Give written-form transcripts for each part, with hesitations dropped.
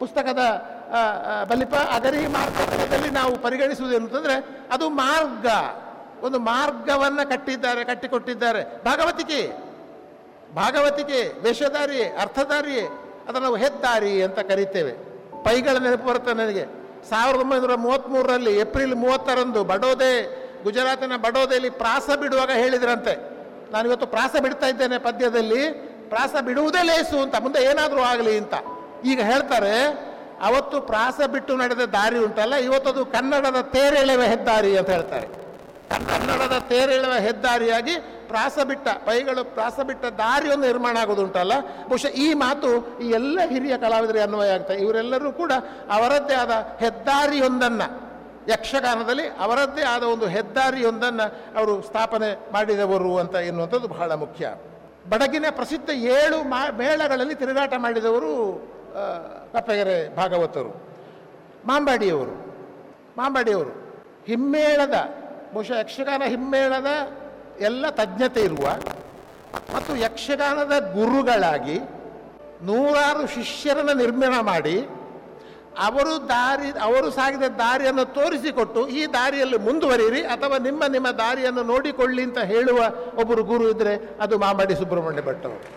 ಪುಸ್ತಕದ ಬಲಿಪ ಅಗರಿ ಮಾರ್ಗದಲ್ಲಿ ನಾವು ಪರಿಗಣಿಸುವುದು ಅಂತಂದರೆ ಅದು ಮಾರ್ಗ, ಒಂದು ಮಾರ್ಗವನ್ನು ಕಟ್ಟಿಕೊಟ್ಟಿದ್ದಾರೆ. ಭಾಗವತಿಕೆ ವೇಷಧಾರಿ, ಅರ್ಥಧಾರಿ, ಅದನ್ನು ನಾವು ಹೆದ್ದಾರಿ ಅಂತ ಕರೀತೇವೆ. ಪೈಗಳ ನೆನಪು ಬರುತ್ತೆ ನನಗೆ. 1933 ಏಪ್ರಿಲ್ 30 ಬಡೋದೆ, ಗುಜರಾತಿನ ಬಡೋದೆಯಲ್ಲಿ ಪ್ರಾಸ ಬಿಡುವಾಗ ಹೇಳಿದ್ರಂತೆ, ನಾನಿವತ್ತು ಪ್ರಾಸ ಬಿಡ್ತಾ ಇದ್ದೇನೆ ಪದ್ಯದಲ್ಲಿ, ಪ್ರಾಸ ಬಿಡುವುದೇ ಲೇಸು ಅಂತ, ಮುಂದೆ ಏನಾದರೂ ಆಗಲಿ ಅಂತ. ಈಗ ಹೇಳ್ತಾರೆ, ಅವತ್ತು ಪ್ರಾಸ ಬಿಟ್ಟು ನಡೆದ ದಾರಿ ಉಂಟಲ್ಲ, ಇವತ್ತದು ಕನ್ನಡದ ತೇರೆಳೆವ ಹೆದ್ದಾರಿ ಅಂತ ಹೇಳ್ತಾರೆ. ಕನ್ನಡದ ತೇರೆಳೆವ ಹೆದ್ದಾರಿಯಾಗಿ ಪೈಗಳು ಪ್ರಾಸ ಬಿಟ್ಟ ದಾರಿಯೊಂದು ನಿರ್ಮಾಣ ಆಗೋದುಂಟಲ್ಲ, ಬಹುಶಃ ಈ ಮಾತು ಈ ಎಲ್ಲ ಹಿರಿಯ ಕಲಾವಿದರಿಗೆ ಅನ್ವಯ ಆಗ್ತದೆ. ಇವರೆಲ್ಲರೂ ಕೂಡ ಅವರದ್ದೇ ಆದ ಹೆದ್ದಾರಿಯೊಂದನ್ನು, ಯಕ್ಷಗಾನದಲ್ಲಿ ಅವರದ್ದೇ ಆದ ಒಂದು ಹೆದ್ದಾರಿಯೊಂದನ್ನು ಅವರು ಸ್ಥಾಪನೆ ಮಾಡಿದವರು ಅಂತ ಎನ್ನುವಂಥದ್ದು ಬಹಳ ಮುಖ್ಯ. ಬಡಗಿನ ಪ್ರಸಿದ್ಧ 7 ಮೇಳಗಳಲ್ಲಿ ತಿರುಗಾಟ ಮಾಡಿದವರು ಕಪ್ಪೆಗೆರೆ ಭಾಗವತರು. ಮಾಂಬಾಡಿಯವರು ಹಿಮ್ಮೇಳದ, ಬಹುಶಃ ಯಕ್ಷಗಾನ ಹಿಮ್ಮೇಳದ ಎಲ್ಲ ತಜ್ಞತೆ ಇರುವ ಮತ್ತು ಯಕ್ಷಗಾನದ ಗುರುಗಳಾಗಿ 100 ಶಿಷ್ಯರನ್ನು ನಿರ್ಮಾಣ ಮಾಡಿ ಅವರು ಸಾಗಿದ ದಾರಿಯನ್ನು ತೋರಿಸಿಕೊಟ್ಟು ಈ ದಾರಿಯಲ್ಲಿ ಮುಂದುವರಿಯಿರಿ ಅಥವಾ ನಿಮ್ಮ ದಾರಿಯನ್ನು ನೋಡಿಕೊಳ್ಳಿ ಅಂತ ಹೇಳುವ ಒಬ್ಬರು ಗುರು ಇದ್ದರೆ ಅದು ಮಾಂಬಾಡಿ ಸುಬ್ರಹ್ಮಣ್ಯ ಭಟ್ ಅವರು.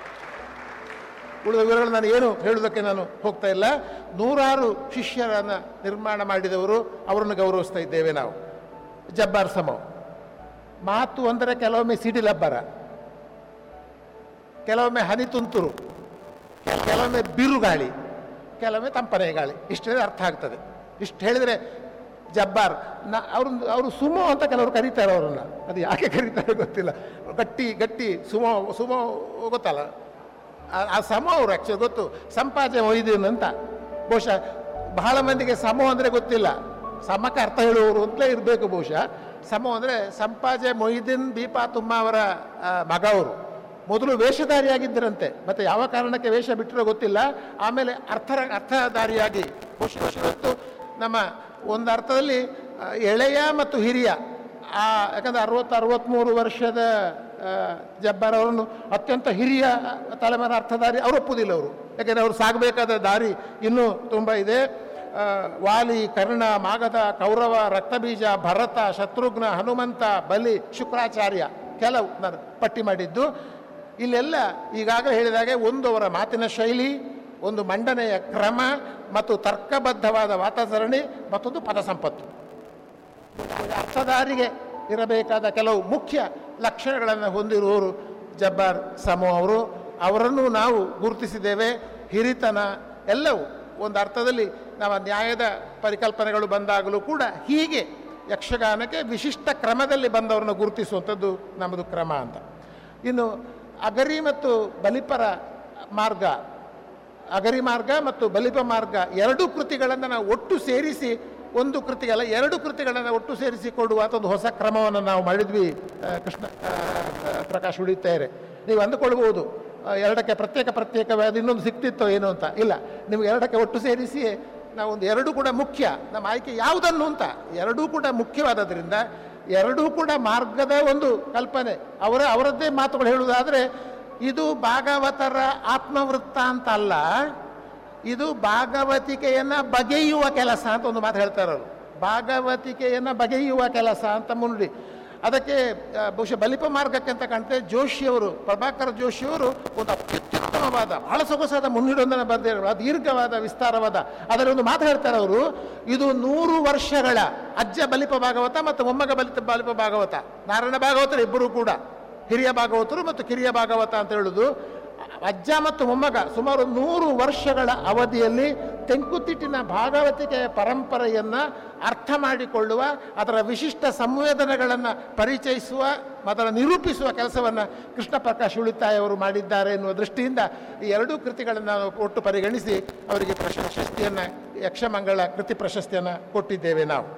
ಉಳಿದ ವಿವರಗಳು ನಾನು ಏನು ಹೇಳುವುದಕ್ಕೆ ನಾನು ಹೋಗ್ತಾ ಇಲ್ಲ. 100 ಶಿಷ್ಯರನ್ನು ನಿರ್ಮಾಣ ಮಾಡಿದವರು, ಅವರನ್ನು ಗೌರವಿಸ್ತಾ ಇದ್ದೇವೆ ನಾವು. ಜಬ್ಬಾರ್ ಸಮೋ ಮಾತು ಅಂದರೆ ಕೆಲವೊಮ್ಮೆ ಸಿಡಿಲಬ್ಬರ, ಕೆಲವೊಮ್ಮೆ ಹನಿ ತುಂತುರು, ಕೆಲವೊಮ್ಮೆ ಬಿರುಗಾಳಿ, ಕೆಲವೊಮ್ಮೆ ತಂಪನೆ ಗಾಳಿ. ಇಷ್ಟು ಹೇಳಿದ್ರೆ ಅರ್ಥ ಆಗ್ತದೆ. ಇಷ್ಟು ಹೇಳಿದರೆ ಜಬ್ಬಾರ್ ಅವರು ಸುಮೋ ಅಂತ ಕೆಲವರು ಕರೀತಾರೆ ಅವರನ್ನು. ಅದು ಯಾಕೆ ಕರೀತಾರೆ ಗೊತ್ತಿಲ್ಲ. ಗಟ್ಟಿ ಸುಮೋ ಗೊತ್ತಲ್ಲ, ಆ ಸಮೋ ಅವರು ಆ್ಯಕ್ಚುಲಿ ಗೊತ್ತು. ಸಂಪಾಜೆ ಮೊಯ್ದೀನ್ ಅಂತ. ಬಹುಶಃ ಬಹಳ ಮಂದಿಗೆ ಸಮೋ ಅಂದರೆ ಗೊತ್ತಿಲ್ಲ, ಸಮಕ್ಕೆ ಅರ್ಥ ಹೇಳುವವರು ಅಂತಲೇ ಇರಬೇಕು ಬಹುಶಃ. ಸಮೋ ಅಂದರೆ ಸಂಪಾಜೆ ಮೊಯ್ದೀನ್ ಬೀಪಾತುಮ್ಮ ಅವರ ಮಗ ಅವರು. ಮೊದಲು ವೇಷಧಾರಿಯಾಗಿದ್ದರಂತೆ, ಮತ್ತು ಯಾವ ಕಾರಣಕ್ಕೆ ವೇಷ ಬಿಟ್ಟರೋ ಗೊತ್ತಿಲ್ಲ. ಆಮೇಲೆ ಅರ್ಥಧಾರಿಯಾಗಿ ಇವತ್ತು ನಮ್ಮ ಒಂದು ಅರ್ಥದಲ್ಲಿ ಎಳೆಯ ಮತ್ತು ಹಿರಿಯ, ಯಾಕಂದರೆ 63 ವರ್ಷದ ಜಬ್ಬಾರ್ ಅವರನ್ನು ಅತ್ಯಂತ ಹಿರಿಯ ತಲೆಮಾರ ಅರ್ಥಧಾರಿ ಅವರು ಒಪ್ಪುವುದಿಲ್ಲ ಅವರು. ಯಾಕೆಂದರೆ ಅವರು ಸಾಗಬೇಕಾದ ದಾರಿ ಇನ್ನೂ ತುಂಬ ಇದೆ. ವಾಲಿ, ಕರ್ಣ, ಮಾಗಧ, ಕೌರವ, ರಕ್ತಬೀಜ, ಭರತ, ಶತ್ರುಘ್ನ, ಹನುಮಂತ, ಬಲಿ, ಶುಕ್ರಾಚಾರ್ಯ, ಕೆಲವು ನಾನು ಪಟ್ಟಿ ಮಾಡಿದ್ದು. ಇಲ್ಲೆಲ್ಲ ಈಗಾಗಲೇ ಹೇಳಿದಾಗೆ ಒಂದು ಅವರ ಮಾತಿನ ಶೈಲಿ, ಒಂದು ಮಂಡನೆಯ ಕ್ರಮ ಮತ್ತು ತರ್ಕಬದ್ಧವಾದ ವಾತಾಸರಣಿ, ಮತ್ತೊಂದು ಪದ ಸಂಪತ್ತು. ಅರ್ಥಧಾರಿಗೆ ಇರಬೇಕಾದ ಕೆಲವು ಮುಖ್ಯ ಲಕ್ಷಣಗಳನ್ನು ಹೊಂದಿರುವವರು ಜಬ್ಬಾರ್ ಸಮೋ ಅವರು. ಅವರನ್ನು ನಾವು ಗುರುತಿಸಿದ್ದೇವೆ. ಹಿರಿತನ ಎಲ್ಲವೂ ಒಂದು ಅರ್ಥದಲ್ಲಿ ನಮ್ಮ ನ್ಯಾಯದ ಪರಿಕಲ್ಪನೆಗಳು ಬಂದಾಗಲೂ ಕೂಡ ಹೀಗೆ ಯಕ್ಷಗಾನಕ್ಕೆ ವಿಶಿಷ್ಟ ಕ್ರಮದಲ್ಲಿ ಬಂದವರನ್ನು ಗುರುತಿಸುವಂಥದ್ದು ನಮ್ಮದು ಕ್ರಮ ಅಂತ. ಇನ್ನು ಅಗರಿ ಮತ್ತು ಬಲಿಪರ ಮಾರ್ಗ, ಅಗರಿ ಮಾರ್ಗ ಮತ್ತು ಬಲಿಪ ಮಾರ್ಗ 2 ಕೃತಿಗಳನ್ನು ನಾವು ಒಟ್ಟು ಸೇರಿಸಿ, ಒಂದು ಕೃತಿಗಲ್ಲ 2 ಕೃತಿಗಳನ್ನು ಒಟ್ಟು ಸೇರಿಸಿ ಕೊಡುವ ಒಂದು ಹೊಸ ಕ್ರಮವನ್ನು ನಾವು ಮಾಡಿದ್ವಿ. ಕೃಷ್ಣ ಪ್ರಕಾಶ್ ಉಳಿತಾರೆ. ನೀವು ಅಂದುಕೊಳ್ಬೋದು 2ಕ್ಕೆ ಪ್ರತ್ಯೇಕವಾದ ಇನ್ನೊಂದು ಸಿಕ್ತಿತ್ತೋ ಏನೋ ಅಂತ. ಇಲ್ಲ, ನಿಮ್ಗೆ 2ಕ್ಕೆ ಒಟ್ಟು ಸೇರಿಸಿ ನಾವೊಂದು 2 ಕೂಡ ಮುಖ್ಯ, ನಮ್ಮ ಆಯ್ಕೆ ಯಾವುದನ್ನು ಅಂತ. 2 ಕೂಡ ಮುಖ್ಯವಾದದ್ರಿಂದ 2 ಕೂಡ ಮಾರ್ಗದ ಒಂದು ಕಲ್ಪನೆ. ಅವರದ್ದೇ ಮಾತುಗಳು ಹೇಳುವುದಾದರೆ, ಇದು ಭಾಗವತರ ಆತ್ಮವೃತ್ತ ಅಂತ ಅಲ್ಲ, ಇದು ಭಾಗವತಿಕೆಯನ್ನು ಬಗೆಯುವ ಕೆಲಸ ಅಂತ ಒಂದು ಮಾತು ಹೇಳ್ತಾರೆ ಅವರು. ಭಾಗವತಿಕೆಯನ್ನು ಬಗೆಯುವ ಕೆಲಸ ಅಂತ ಮುನ್ನುಡಿ. ಅದಕ್ಕೆ ಬಹುಶಃ ಬಲಿಪ ಮಾರ್ಗಕ್ಕೆ ಅಂತ ಕಾಣ್ತೇವೆ. ಜೋಶಿಯವರು, ಪ್ರಭಾಕರ ಜೋಶಿಯವರು ಒಂದು ಅತ್ಯುತ್ತಮವಾದ ಬಹಳ ಸೊಗಸಾದ ಮುನ್ನುಡಿಯೊಂದನ್ನು ಬರೆದಿರುವ ದೀರ್ಘವಾದ ವಿಸ್ತಾರವಾದ ಅದರಲ್ಲಿ ಒಂದು ಮಾತು ಹೇಳ್ತಾರೆ ಅವರು. ಇದು 100 ವರ್ಷಗಳ ಅಜ್ಜ ಬಲಿಪ ಭಾಗವತ ಮತ್ತು ಮೊಮ್ಮಗ ಬಲಿಪ ಭಾಗವತ, ನಾರಾಯಣ ಭಾಗವತರು ಇಬ್ಬರು ಕೂಡ ಹಿರಿಯ ಭಾಗವತರು ಮತ್ತು ಕಿರಿಯ ಭಾಗವತ ಅಂತ ಹೇಳುವುದು. ಅಜ್ಜ ಮತ್ತು ಮೊಮ್ಮಗ ಸುಮಾರು 100 ವರ್ಷಗಳ ಅವಧಿಯಲ್ಲಿ ತೆಂಕುತಿಟ್ಟಿನ ಭಾಗವತಿಕೆಯ ಪರಂಪರೆಯನ್ನು ಅರ್ಥ ಮಾಡಿಕೊಳ್ಳುವ, ಅದರ ವಿಶಿಷ್ಟ ಸಂವೇದನೆಗಳನ್ನು ಪರಿಚಯಿಸುವ, ಅದನ್ನು ನಿರೂಪಿಸುವ ಕೆಲಸವನ್ನು ಕೃಷ್ಣ ಪ್ರಕಾಶ್ ಉಳಿತಾಯ ಅವರು ಮಾಡಿದ್ದಾರೆ ಎನ್ನುವ ದೃಷ್ಟಿಯಿಂದ ಈ 2 ಕೃತಿಗಳನ್ನು ಒಟ್ಟು ಪರಿಗಣಿಸಿ ಅವರಿಗೆ ಪ್ರಶಸ್ತಿಯನ್ನು, ಯಕ್ಷಮಂಗಳ ಕೃತಿ ಪ್ರಶಸ್ತಿಯನ್ನು ಕೊಟ್ಟಿದ್ದೇವೆ ನಾವು.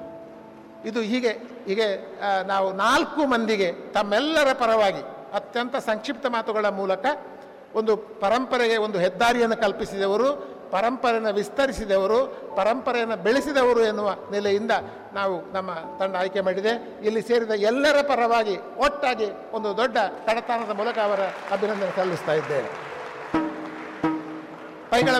ಇದು ಹೀಗೆ ನಾವು 4 ಮಂದಿಗೆ ತಮ್ಮೆಲ್ಲರ ಪರವಾಗಿ ಅತ್ಯಂತ ಸಂಕ್ಷಿಪ್ತ ಮಾತುಗಳ ಮೂಲಕ ಒಂದು ಪರಂಪರೆಗೆ ಒಂದು ಹೆದ್ದಾರಿಯನ್ನು ಕಲ್ಪಿಸಿದವರು, ಪರಂಪರೆಯನ್ನು ವಿಸ್ತರಿಸಿದವರು, ಪರಂಪರೆಯನ್ನು ಬೆಳೆಸಿದವರು ಎನ್ನುವ ನೆಲೆಯಿಂದ ನಾವು ನಮ್ಮ ತಂಡ ಆಯ್ಕೆ ಮಾಡಿದೆ. ಇಲ್ಲಿ ಸೇರಿದ ಎಲ್ಲರ ಪರವಾಗಿ ಒಟ್ಟಾಗಿ ಒಂದು ದೊಡ್ಡ ಕಡತಾಣದ ಮೂಲಕ ಅವರ ಅಭಿನಂದನೆ ಸಲ್ಲಿಸ್ತಾ ಇದ್ದೇವೆ. ಪೈಗಳ